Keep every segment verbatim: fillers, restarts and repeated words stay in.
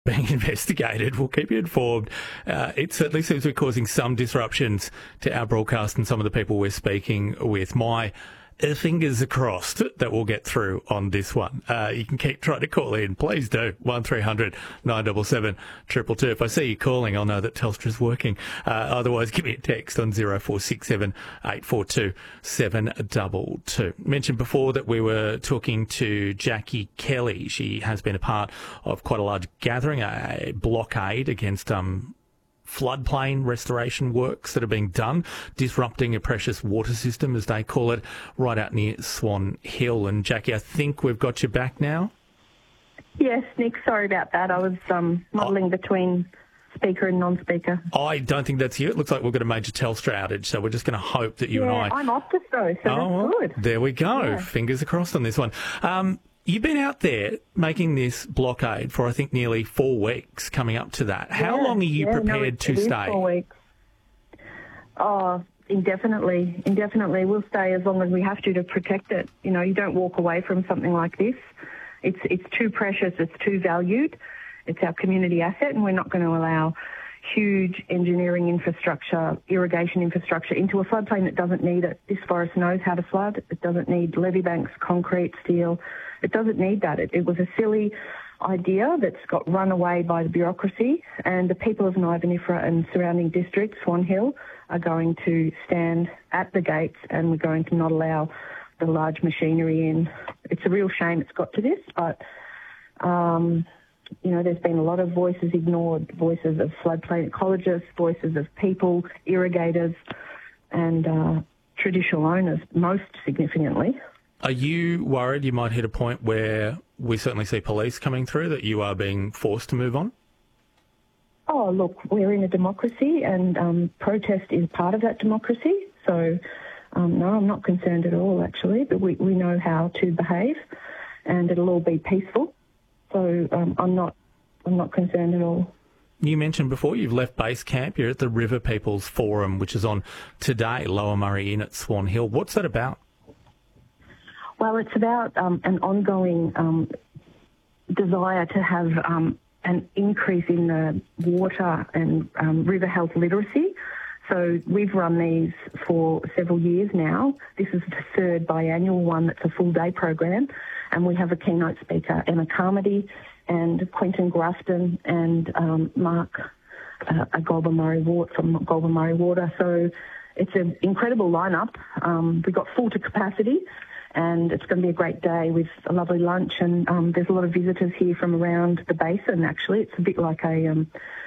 being investigated. We'll keep you informed. Uh, it certainly seems to be causing some disruptions to our broadcast and some of the people we're speaking with. My uh, fingers are crossed that we'll get through on this one. Uh, you can keep trying to call in. Please do. one three hundred nine seven seven two two two. If I see you calling, I'll know that Telstra's working. Uh, otherwise, give me a text on zero four six seven eight four two seven two two. Mentioned before that we were talking to Jackie Kelly. She has been a part of quite a large gathering, a blockade against um, floodplain restoration works that are being done, disrupting a precious water system, as they call it, right out near Swan Hill. And Jackie, I think we've got you back now. Yes, Nick, sorry about that. I was um, modelling oh. between speaker and non-speaker. I don't think that's you. It looks like we've got a major Telstra outage, so we're just going to hope that you yeah, and I... I'm Optus though, so oh, that's good. There we go. Yeah. Fingers crossed on this one. Um, you've been out there making this blockade for, I think, nearly four weeks coming up to that. How yeah, long are you yeah, prepared no, it, to it stay? Is four weeks. Oh, indefinitely. Indefinitely. We'll stay as long as we have to to protect it. You know, you don't walk away from something like this. It's it's too precious. It's too valued. It's our community asset, and we're not going to allow huge engineering infrastructure, irrigation infrastructure into a floodplain that doesn't need it. This forest knows how to flood. It doesn't need levee banks, concrete, steel. It doesn't need that. It, it was a silly idea that's got run away by the bureaucracy, and the people of Nivenifera and surrounding districts, Swan Hill, are going to stand at the gates, and we're going to not allow the large machinery in. It's a real shame it's got to this, but... Um, You know, there's been a lot of voices ignored, voices of floodplain ecologists, voices of people, irrigators and uh, traditional owners, most significantly. Are you worried you might hit a point where we certainly see police coming through, that you are being forced to move on? Oh, look, we're in a democracy, and um, protest is part of that democracy. So, um, no, I'm not concerned at all, actually, but we, we know how to behave, and it'll all be peaceful. So um, I'm not, I'm not concerned at all. You mentioned before you've left base camp. You're at the River People's Forum, which is on today, Lower Murray Inn at Swan Hill. What's that about? Well, it's about um, an ongoing um, desire to have um, an increase in the water and um, river health literacy. So we've run these for several years now. This is the third biannual one that's a full-day program, and we have a keynote speaker, Emma Carmody, and Quentin Grafton, and um, Mark uh, Goulburn Murray Water from Goulburn Murray Water. So it's an incredible lineup. Um, we got full to capacity, and it's going to be a great day with a lovely lunch. And um, there's a lot of visitors here from around the basin. Actually, it's a bit like a um,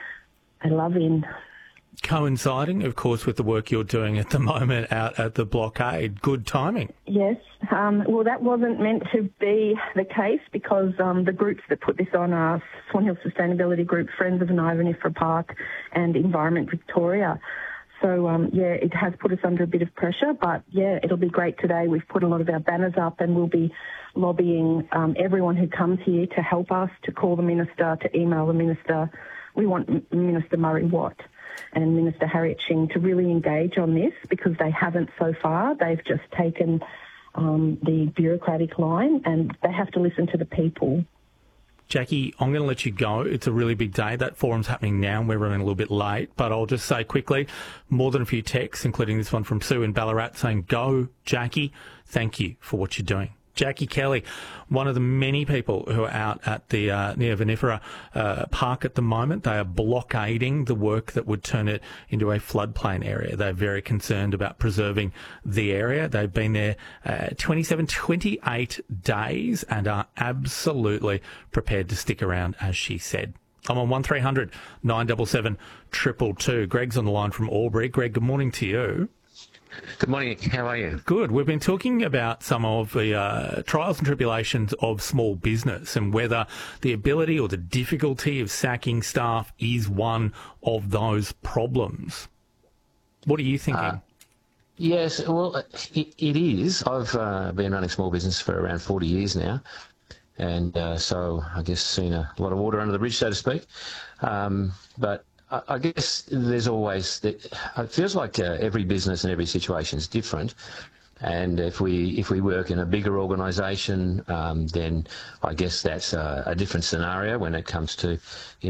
a love-in. Coinciding, of course, with the work you're doing at the moment out at the blockade. Good timing. Yes. Um, well, that wasn't meant to be the case, because um, the groups that put this on are Swan Hill Sustainability Group, Friends of Nivenifera Park and Environment Victoria. So, um, yeah, it has put us under a bit of pressure, but, yeah, it'll be great today. We've put a lot of our banners up, and we'll be lobbying um, everyone who comes here to help us, to call the Minister, to email the Minister. We want M- Minister Murray Watt and Minister Harriet Shing to really engage on this, because they haven't so far. They've just taken um, the bureaucratic line, and they have to listen to the people. Jackie, I'm going to let you go. It's a really big day. That forum's happening now, and we're running a little bit late. But I'll just say quickly, more than a few texts, including this one from Sue in Ballarat, saying, "Go, Jackie. Thank you for what you're doing." Jackie Kelly, one of the many people who are out at the uh, near Nivenifera uh, Park at the moment. They are blockading the work that would turn it into a floodplain area. They're very concerned about preserving the area. They've been there uh, twenty-seven, twenty-eight days and are absolutely prepared to stick around, as she said. I'm on one three hundred nine seven seven two two two. Greg's on the line from Albury. Greg, good morning to you. Good morning. How are you? Good. We've been talking about some of the uh, trials and tribulations of small business, and whether the ability or the difficulty of sacking staff is one of those problems. What are you thinking? Uh, yes, well, it, it is. I've uh, been running small business for around forty years now, and uh, so I guess seen a lot of water under the bridge, so to speak. Um, but I guess there's always, it feels like uh, every business and every situation is different. And if we if we work in a bigger organisation, um, then I guess that's a, a different scenario when it comes to, you